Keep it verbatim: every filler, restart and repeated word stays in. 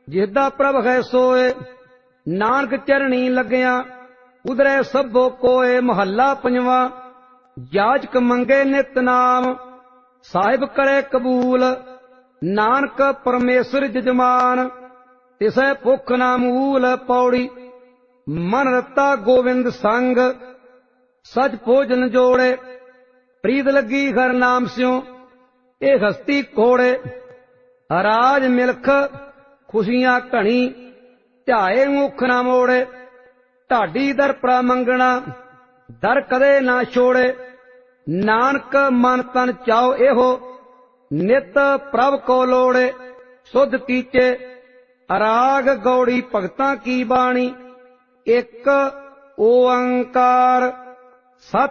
जिसदा प्रभ है सोए, नानक चरणी लग्या उधरे सभो कोय। महला पंजवा। याचक मंगे नित नाम, साहिब करे कबूल। नानक परमेश्वर जजमान, तिसै भुख ना मूल। पौड़ी। मन रता गोविंद संग, सच भोजन जोड़े। प्रीत लगी हर नाम स्यों, ए हस्ती घोड़े। राज मिल्ख खुशियां घनी, ध्याए मुख ना मोड़े। ढाडी दर परा मंगना, दर कदे ना छोड़े। नानक मन तन चाओ एहो, नित प्रभ को लोड़े। सुध कीचे अराग गौड़ी भगतां की बाणी, एक ओंकार सत